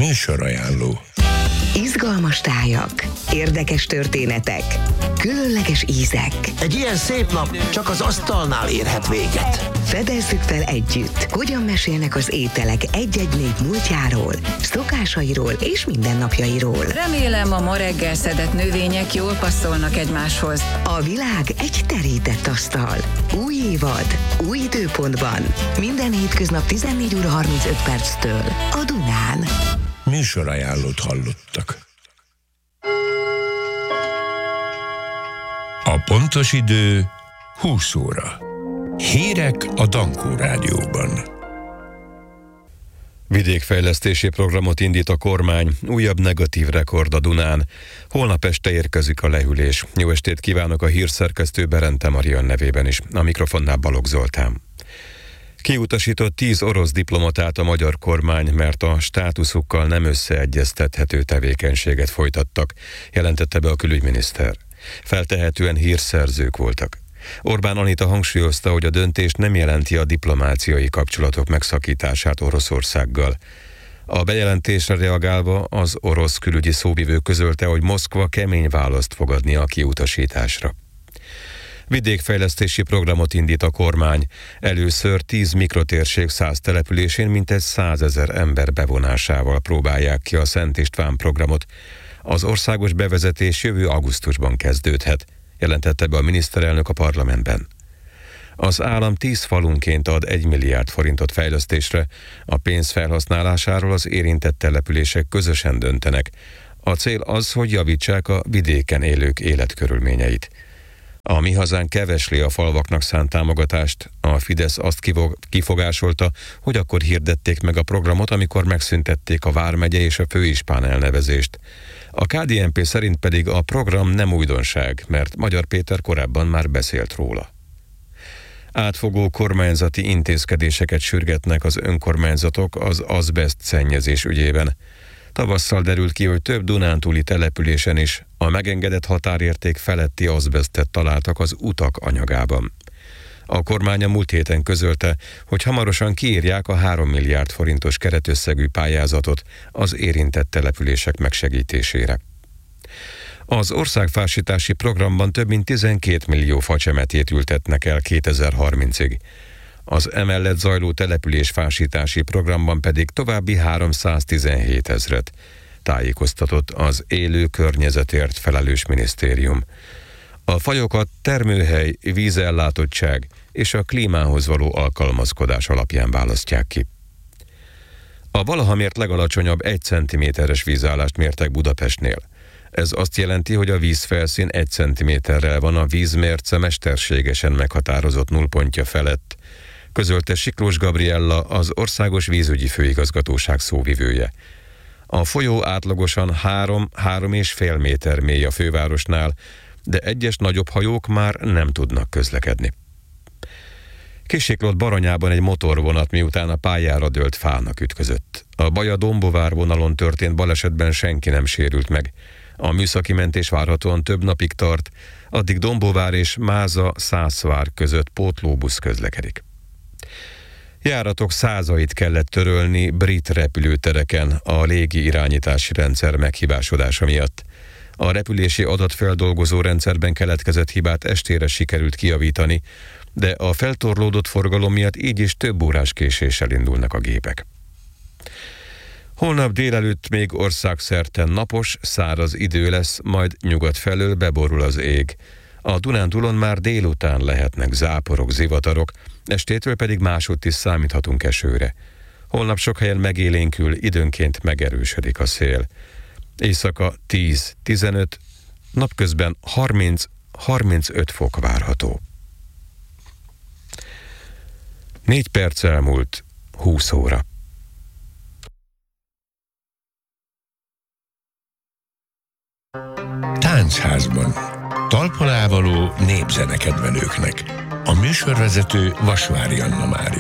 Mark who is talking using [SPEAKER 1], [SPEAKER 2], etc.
[SPEAKER 1] Műsorajánló.
[SPEAKER 2] Izgalmas tájak, érdekes történetek, különleges ízek.
[SPEAKER 3] Egy ilyen szép nap csak az asztalnál érhet véget.
[SPEAKER 2] Fedezzük fel együtt, hogyan mesélnek az ételek egy-egy nép múltjáról, szokásairól és mindennapjairól.
[SPEAKER 4] Remélem, a ma reggel szedett növények jól passzolnak egymáshoz.
[SPEAKER 2] A világ egy terített asztal. Új évad, új időpontban. Minden hétköznap 14 óra 35 perctől a Dunán.
[SPEAKER 1] Műsorajánlót hallottak. A pontos idő 20 óra. Hírek a Dankó Rádióban.
[SPEAKER 5] Vidékfejlesztési programot indít a kormány, újabb negatív rekord a Dunán. Holnap este érkezik a lehűlés. Jó estét kívánok a hírszerkesztő Berente Marian nevében is. A mikrofonnál Balogh Zoltán. Kiutasított 10 orosz diplomatát a magyar kormány, mert a státuszukkal nem összeegyeztethető tevékenységet folytattak, jelentette be a külügyminiszter. Feltehetően hírszerzők voltak. Orbán Anita hangsúlyozta, hogy a döntés nem jelenti a diplomáciai kapcsolatok megszakítását Oroszországgal. A bejelentésre reagálva az orosz külügyi szóvivő közölte, hogy Moszkva kemény választ fog adni a kiutasításra. Vidékfejlesztési programot indít a kormány. Először 10 mikrotérség 100 településén mintegy 100 000 ember bevonásával próbálják ki a Szent István programot. Az országos bevezetés jövő augusztusban kezdődhet, jelentette be a miniszterelnök a parlamentben. Az állam 10 falunként ad 1 milliárd forintot fejlesztésre, a pénz felhasználásáról az érintett települések közösen döntenek. A cél az, hogy javítsák a vidéken élők életkörülményeit. A Mi Hazánk kevesli a falvaknak szánt támogatást. A Fidesz azt kifogásolta, hogy akkor hirdették meg a programot, amikor megszüntették a Vármegye és a Főispán elnevezést. A KDNP szerint pedig a program nem újdonság, mert Magyar Péter korábban már beszélt róla. Átfogó kormányzati intézkedéseket sürgetnek az önkormányzatok az azbeszt szennyezés ügyében. Tavasszal derült ki, hogy több dunántúli településen is a megengedett határérték feletti azbesztet találtak az utak anyagában. A kormány a múlt héten közölte, hogy hamarosan kiírják a 3 milliárd forintos keretösszegű pályázatot az érintett települések megsegítésére. Az országfásítási programban több mint 12 millió facsemetét ültetnek el 2030-ig. Az emellett zajló településfásítási programban pedig további 317 000-et, tájékoztatott az Élő Környezetért felelős minisztérium. A fajokat termőhely, vízellátottság és a klímához való alkalmazkodás alapján választják ki. A valaha mért legalacsonyabb 1 cm-es vízállást mértek Budapestnél. Ez azt jelenti, hogy a vízfelszín 1 cm-rel van a vízmérce mesterségesen meghatározott nullpontja felett, közölte Siklós Gabriella, az Országos Vízügyi Főigazgatóság szóvivője. A folyó átlagosan 3-3,5 méter mély a fővárosnál, de egyes nagyobb hajók már nem tudnak közlekedni. Kisiklott Baranyában egy motorvonat, miután a pályára dőlt fának ütközött. A Baja-Dombovár vonalon történt balesetben senki nem sérült meg. A műszaki mentés várhatóan több napig tart, addig Dombovár és Máza-Szászvár között pótlóbusz közlekedik. Járatok százait kellett törölni brit repülőtereken a légi irányítási rendszer meghibásodása miatt. A repülési adatfeldolgozó rendszerben keletkezett hibát estére sikerült kijavítani, de a feltorlódott forgalom miatt így is több órás késéssel indulnak a gépek. Holnap délelőtt még országszerte napos, száraz idő lesz, majd nyugat felől beborul az ég. A Dunántúlon már délután lehetnek záporok, zivatarok, estétől pedig másutt is számíthatunk esőre. Holnap sok helyen megélénkül, időnként megerősödik a szél. Éjszaka 10-15, napközben 30-35 fok várható. 4 perc elmúlt 20 óra.
[SPEAKER 1] Táncházban. Talpon ávaló népzenekedvelőknek. A műsorvezető Vasvári Anna Mária.